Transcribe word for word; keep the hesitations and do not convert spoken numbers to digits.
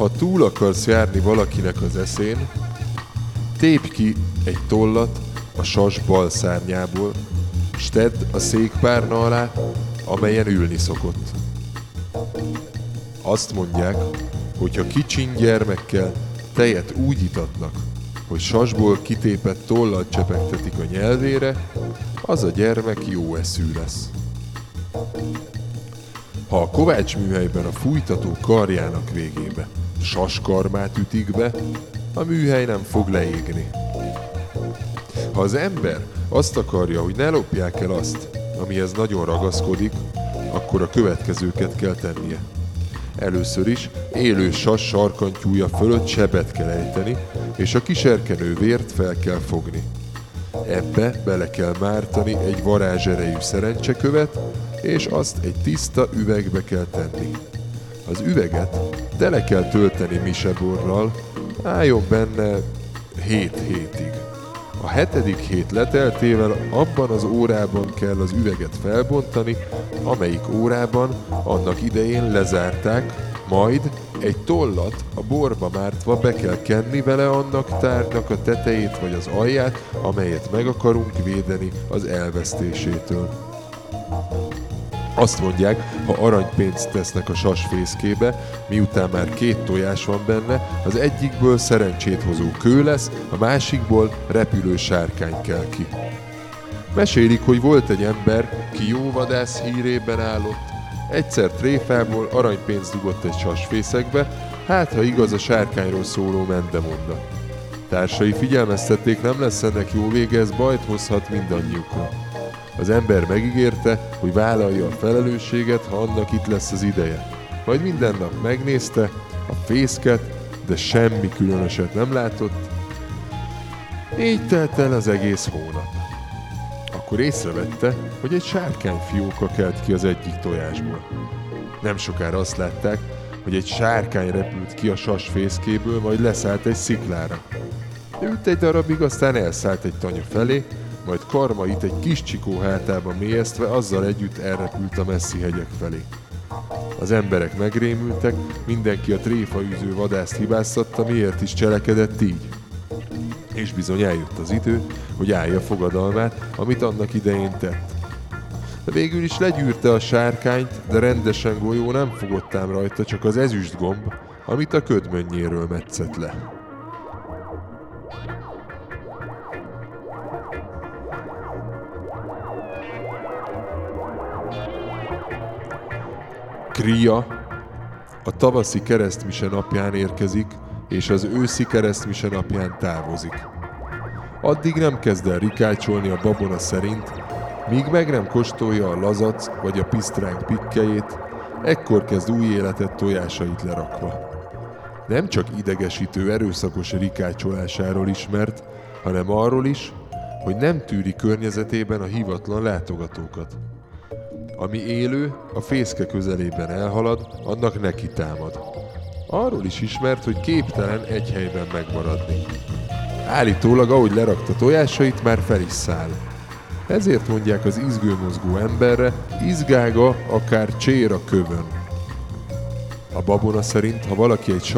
Ha túl akarsz járni valakinek az eszén, tépj ki egy tollat a sas bal szárnyából, s tedd a székpárna alá, amelyen ülni szokott. Azt mondják, hogy ha kicsin gyermekkel tejet úgy itatnak, hogy sasból kitépett tollal csepegtetik a nyelvére, az a gyermek jó eszű lesz. Ha a kovácsműhelyben a fújtató karjának végébe saskarmát ütik be, a műhely nem fog leégni. Ha az ember azt akarja, hogy ne lopják el azt, amihez nagyon ragaszkodik, akkor a következőket kell tennie. Először is élő sas sarkantyúja fölött sebet kell ejteni, és a kiserkenő vért fel kell fogni. Ebbe bele kell mártani egy varázserejű szerencsekövet, és azt egy tiszta üvegbe kell tenni. Az üveget tele kell tölteni miseborral, álljon benne hét hétig. A hetedik hét leteltével abban az órában kell az üveget felbontani, amelyik órában annak idején lezárták, majd egy tollat a borba mártva be kell kenni vele annak tárgynak a tetejét vagy az alját, amelyet meg akarunk védeni az elvesztésétől. Azt mondják, ha aranypénzt tesznek a sasfészkébe, miután már két tojás van benne, az egyikből szerencsét hozó kő lesz, a másikból repülő sárkány kell ki. Mesélik, hogy volt egy ember, ki jó vadász hírében állott, egyszer tréfából aranypénzt dugott egy sasfészekbe, hát ha igaz a sárkányról szóló mendemonda. Társai figyelmeztették, nem lesz ennek jó vége, ez bajt hozhat mindannyiukra. Az ember megígérte, hogy vállalja a felelősséget, ha annak itt lesz az ideje. Majd minden nap megnézte a fészket, de semmi különöset nem látott. Így telt el az egész hónap. Akkor észrevette, hogy egy sárkányfióka kelt ki az egyik tojásból. Nem sokára azt látták, hogy egy sárkány repült ki a sas fészkéből, majd leszállt egy sziklára. Ült egy darabig, aztán elszállt egy tanya felé, majd karmait egy kis csikó hátába mélyeztve azzal együtt elrepült a messzi hegyek felé. Az emberek megrémültek, mindenki a tréfaűző vadászt hibáztatta, miért is cselekedett így. És bizony eljött az idő, hogy állja fogadalmát, amit annak idején tett. De végül is legyűrte a sárkányt, de rendesen golyó nem fogott ám rajta, csak az ezüst gomb, amit a ködmönnyéről metszett le. Kria a tavaszi keresztmise napján érkezik, és az őszi keresztmise napján távozik. Addig nem kezd el rikácsolni a babona szerint, míg meg nem kóstolja a lazac vagy a pisztránk pikkelyét, ekkor kezd új életet tojásait lerakva. Nem csak idegesítő, erőszakos rikácsolásáról ismert, hanem arról is, hogy nem tűri környezetében a hívatlan látogatókat. Ami élő, a fészke közelében elhalad, annak neki támad. Arról is ismert, hogy képtelen egy helyben megmaradni. Állítólag, ahogy lerakta tojásait, már fel is száll. Ezért mondják az izgőmozgó emberre, izgága akár csér a kövön. A babona szerint, ha valaki egy